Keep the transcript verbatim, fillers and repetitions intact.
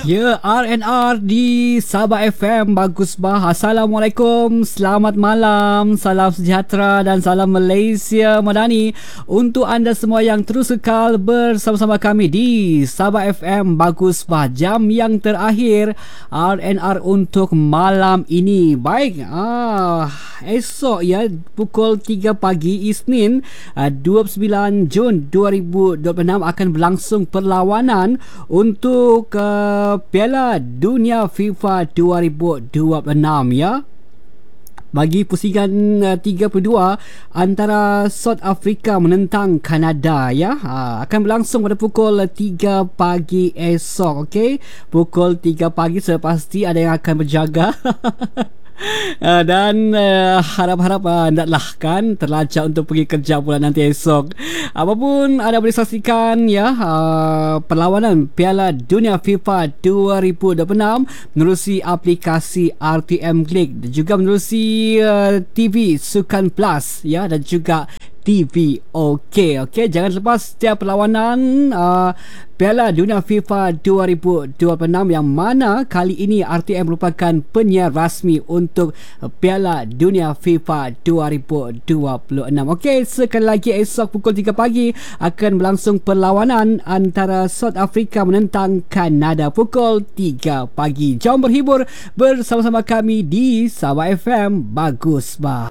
Ya, R and R di Sabah F M. Bagus bah. Assalamualaikum, selamat malam, salam sejahtera dan salam Malaysia Madani untuk anda semua yang terus kekal bersama-sama kami di Sabah F M. Bagus bah, jam yang terakhir R and R untuk malam ini. Baik, ah, esok ya, pukul tiga pagi Isnin, dua puluh sembilan Jun dua ribu dua puluh enam akan berlangsung perlawanan untuk uh, Piala Dunia FIFA dua ribu dua puluh enam ya. Bagi pusingan uh, tiga puluh dua antara South Africa menentang Kanada ya, ha, akan berlangsung pada pukul tiga pagi esok. Okey, pukul tiga pagi sudah pasti ada yang akan berjaga. Uh, dan uh, harap-harap uh, naklah kan terlacak untuk pergi kerja pula nanti esok. Apapun anda boleh saksikan ya, uh, perlawanan Piala Dunia FIFA dua ribu dua puluh enam menerusi aplikasi R T M Click dan juga menerusi uh, T V Sukan Plus ya, dan juga T V. Okey, okey, jangan lepas setiap perlawanan uh, Piala Dunia FIFA dua ribu dua puluh enam yang mana kali ini R T M merupakan penyiar rasmi untuk Piala Dunia FIFA dua ribu dua puluh enam. Okey, sekali lagi esok pukul tiga pagi akan berlangsung perlawanan antara South Africa menentang Kanada pukul tiga pagi. Jom berhibur bersama-sama kami di Sabah F M. Bagus bah.